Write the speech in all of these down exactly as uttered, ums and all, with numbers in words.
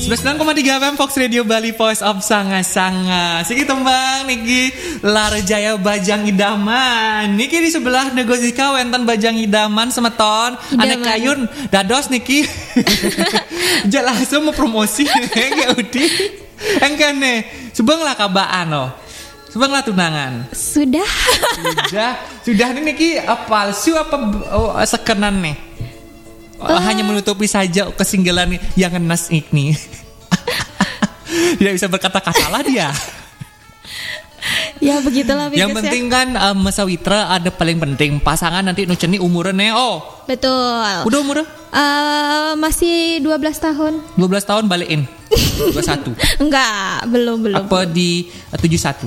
sembilan puluh sembilan koma tiga F M Fox Radio Bali Voice of Sanga-Sanga. Siki tembang niki Larjaya Bajang Idaman. Niki di sebelah negosika wenten Bajang Idaman semeton anek kayun dados niki. Jelas mau promosi kayak udi. Engkene sebenglah kabaan loh. Sebenglah tunangan. Sudah. Sudah. Sudah ini niki palsu apa oh, sekenan nih? Uh. Hanya menutupi saja kesinggalan yang ngenas ini. Tidak bisa berkata-kata lah dia. Ya begitulah. Yang penting ya. Kan um, Sawitra ada paling penting pasangan nanti nuceni umurnya oh. Betul. Udah umurnya? Uh, masih dua belas tahun. dua belas tahun balikin. dua puluh satu. Enggak, belum belum. Apa belum. Di uh, tujuh puluh satu?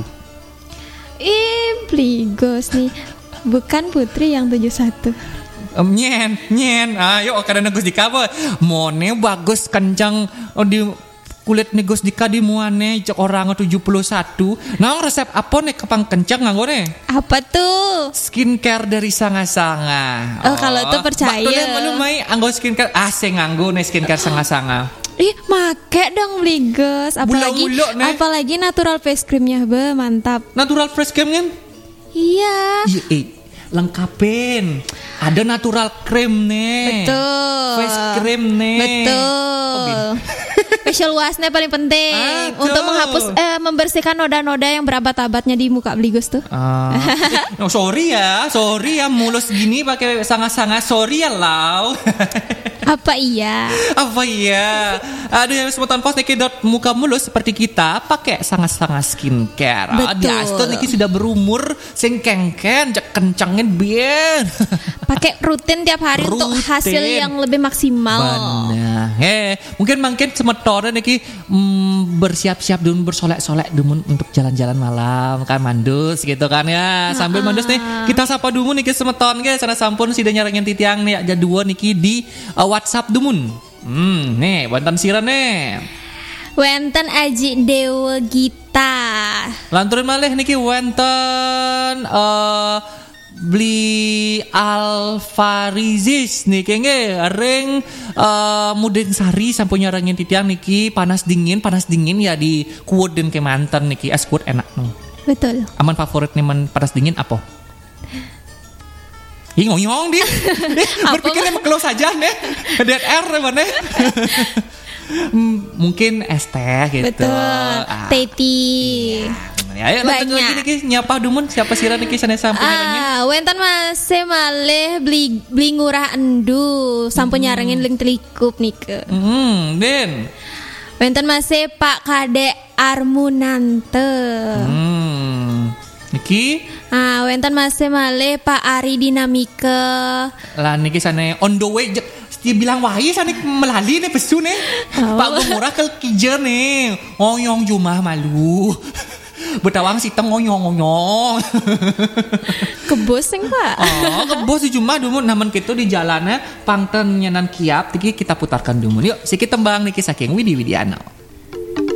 Ih, pligos nih. Bukan Putri yang tujuh puluh satu. Um, nyen, nyen. Ayo karena negus dika mone bagus kencang oh, di kulit negus dika di muane cek orang tujuh puluh satu. Nah, resep apa nih kepang kencang nganggone? Apa tuh? Skincare dari Sanga-Sanga. Oh, oh kalau tuh percaya. Malu mai anggo skincare asing nganggo nih skincare Sanga-Sanga. Ih, make dong Ligos. Apalagi Bula-bula, apalagi natural face creamnya, be mantap. Natural face cream kan? Iya. Iya, eh, lengkapin. Ada natural cream nih. Betul. Face cream nih. Betul. Oh, facial washnya paling penting. Aduh. Untuk menghapus eh, membersihkan noda-noda yang berabad-abadnya di muka Ligos tuh. Uh, no, sorry ya, sorry ya mulus gini pakai Sanga-Sanga. Sorry ya lau. Apa iya? Apa iya? Aduh yang sebutan pos niki dot muka mulus seperti kita pakai Sanga-Sanga skincare. Betul. Di Aston niki sudah berumur sing kengken cek kencangin biar. Pakai rutin tiap hari rutin. Untuk hasil yang lebih maksimal. Benar. Eh, mungkin makin semetor niki mm, bersiap-siap dulu bersolek-solek dulu untuk jalan-jalan malam kan mandus gitu kan ya. Sambil mandus nih kita sapa dulu niki semeton guys sana sampun sida nyarengin titiang nih aja dua niki di uh, WhatsApp dumun. Hmm, nih wonten siran nih. Wenten Aji Dewa Gita. Lanturin malih niki wonten uh, beli Alfarizis nih kayaknya ring uh, Mudeng Sari sampun nyarengin titiang niki panas dingin panas dingin ya di kuwut dan kemanten niki es kuwut enak no. Betul. Aman favorit nih men panas dingin apa? Ih ngong-ngong dia. Berpikir emang close saja nih. Dead air mana? Mungkin es teh gitu. Betul. Ah. Teti. Ya, ayo lanjut lagi niki nyapa dumun siapa sira niki sana sampun nyarengin. Ah, wenten masih malih beli beli ngurah endu sampun hmm. nyarengin ling telikup nike. Hmm, Den. Wenten masih Pak Kade Armunante. Hmm. Niki? Ah, wenten masih malih Pak Ari Dinamika. Lah niki sana on the way. Dia bilang wahai sana melali nih pesu nih. Oh. Pak Gumurah ke kijer nih. Ngoyong jumah malu. Betawang siteng ngonyong-ngonyong. Kebos sing Pak. Oh, kebos di Jumat dulu namun gitu di jalannya pangten nyenan kiap tiki kita putarkan dulu. Yuk, sikit tembang niki saking Widi Widiano.